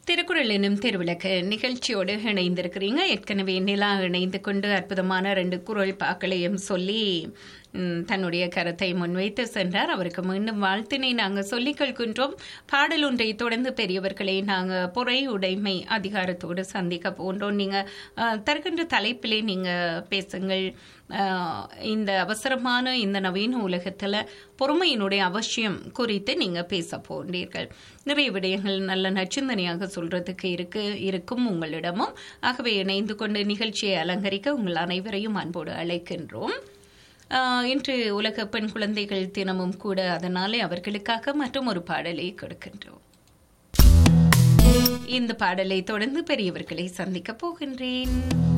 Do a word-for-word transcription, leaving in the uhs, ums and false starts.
திருக்குறள் எனும் திருவிளக்கு நிகழ்ச்சியோடு இணைந்திருக்கிறீங்க. ஏற்கனவே நிலா இணைந்து கொண்டு அற்புதமான ரெண்டு குறள் பாக்களையும் சொல்லி தன்னுடைய கருத்தை முன்வைத்து சென்றார். அவருக்கு மீண்டும் வாழ்த்தினை நாங்கள் சொல்லிக் கொள்கின்றோம். பாடல் ஒன்றை தொடர்ந்து பெரியவர்களை நாங்கள் பொறை உடைமை அதிகாரத்தோடு சந்திக்க போன்றோம். நீங்கள் தருகின்ற தலைப்பிலே நீங்கள் பேசுங்கள். இந்த அவசரமான இந்த நவீன உலகத்தில் பொறுமையினுடைய அவசியம் குறித்து நீங்கள் பேச போன்றீர்கள். நிறைய விடயங்கள் நல்ல நச்சிந்தனையாக சொல்றதுக்கு இருக்கு இருக்கும் உங்களிடமும். ஆகவே இணைந்து கொண்டு நிகழ்ச்சியை அலங்கரிக்க உங்கள் அனைவரையும் அன்போடு அழைக்கின்றோம். இன்று உலக பெண் குழந்தைகள் தினமும் கூட, அதனாலே அவர்களுக்காக மற்றும் ஒரு பாடலை கொடுக்கின்றோம். இந்த பாடலை தொடர்ந்து பெரியவர்களை சந்திக்க போகின்றேன்.